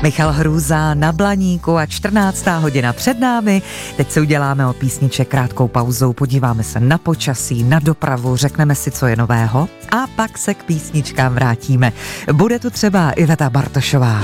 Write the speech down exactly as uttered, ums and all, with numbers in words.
Michal Hrůza na Blaníku a čtrnáctá hodina před námi. Teď si uděláme od písniček krátkou pauzou, podíváme se na počasí, na dopravu, řekneme si, co je nového a pak se k písničkám vrátíme. Bude tu třeba Iveta Bartošová.